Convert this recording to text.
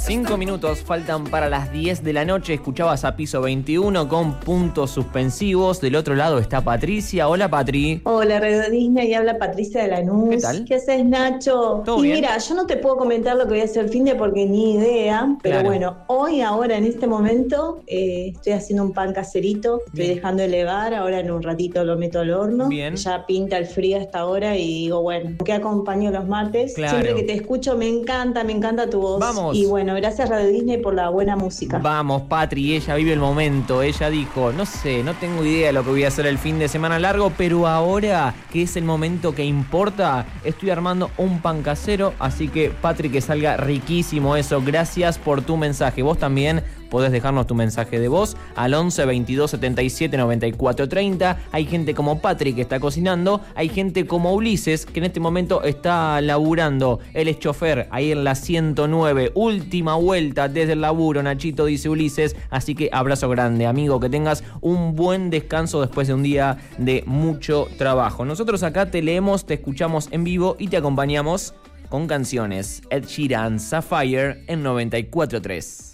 5 minutos faltan para las 10 de la noche. Escuchabas a Piso 21 con puntos suspensivos. Del otro lado está Patricia. Hola, Patri. Hola, Radio Disney, y habla Patricia de Lanús. ¿Qué tal? ¿Qué haces, Nacho? ¿Todo bien? Mira, yo no te puedo comentar lo que voy a hacer el finde porque ni idea, pero Claro. bueno, ahora, en este momento, estoy haciendo un pan caserito, estoy Bien. dejando elevar, ahora en un ratito lo meto al horno. Bien. Ya pinta el frío hasta ahora y digo, bueno, ¿qué acompaño los martes? Claro. Siempre que te escucho me encanta tu voz. Vamos. Y bueno, gracias Radio Disney por la buena música. Vamos, Patri, ella vive el momento. Ella dijo, no sé, no tengo idea de lo que voy a hacer el fin de semana largo, pero ahora que es el momento que importa, estoy armando un pan casero, así que, Patri, que salga riquísimo eso. Gracias por tu mensaje. Vos también podés dejarnos tu mensaje de voz al 11 22 77 94 30. Hay gente como Patri que está cocinando, hay gente como Ulises que en este momento está laburando. Él es chofer ahí en la 109. Última vuelta desde el laburo, Nachito, dice Ulises. Así que abrazo grande, amigo, que tengas un buen descanso después de un día de mucho trabajo. Nosotros acá te leemos, te escuchamos en vivo y te acompañamos con canciones. Ed Sheeran, Sapphire en 94.3.